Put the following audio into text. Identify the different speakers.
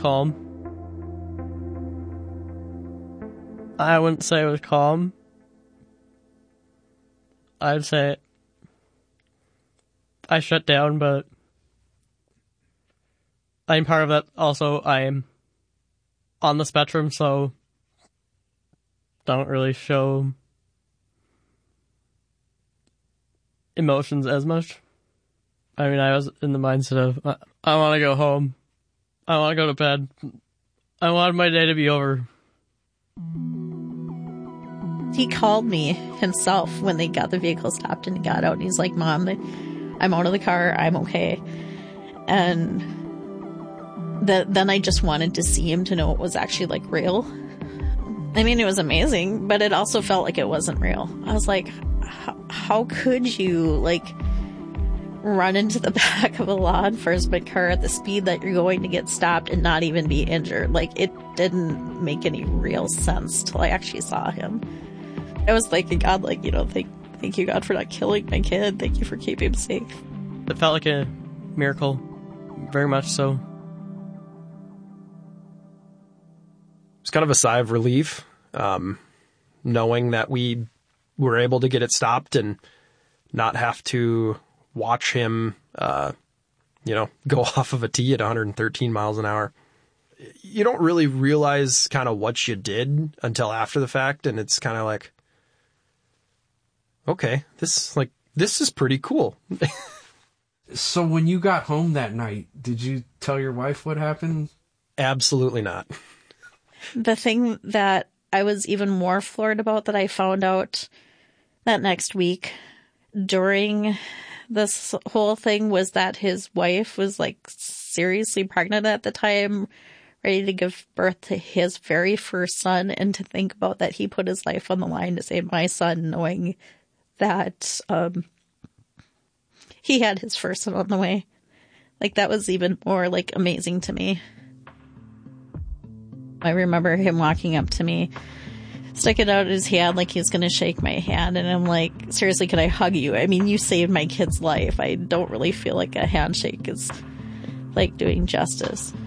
Speaker 1: calm. I wouldn't say it was calm. I'd say I shut down, but I'm part of that. Also, I'm on the spectrum, so don't really show emotions as much. I mean, I was in the mindset of, I want to go home. I want to go to bed. I wanted my day to be over.
Speaker 2: He called me himself when they got the vehicle stopped and he got out. And he's like, Mom, I'm out of the car. I'm okay. And then I just wanted to see him to know it was actually, like, real. I mean, it was amazing, but it also felt like it wasn't real. I was like, how could you, like, run into the back of a law enforcement car at the speed that you're going to get stopped and not even be injured? Like, it didn't make any real sense till I actually saw him. I was thanking God, like, you know, thank you, God, for not killing my kid. Thank you for keeping him safe.
Speaker 1: It felt like a miracle, very much so.
Speaker 3: It's kind of a sigh of relief, knowing that we were able to get it stopped and not have to watch him, go off of a tee at 113 miles an hour. You don't really realize kind of what you did until after the fact, and it's kind of like, okay, this is pretty cool.
Speaker 4: So when you got home that night, did you tell your wife what happened?
Speaker 3: Absolutely not.
Speaker 2: The thing that I was even more floored about that I found out that next week during this whole thing was that his wife was, like, seriously pregnant at the time, ready to give birth to his very first son, and to think about that he put his life on the line to save my son, knowing that he had his first son on the way. Like, that was even more, like, amazing to me. I remember him walking up to me, sticking out his hand like he was going to shake my hand, and I'm like, seriously, can I hug you? I mean, you saved my kid's life. I don't really feel like a handshake is, like, doing justice.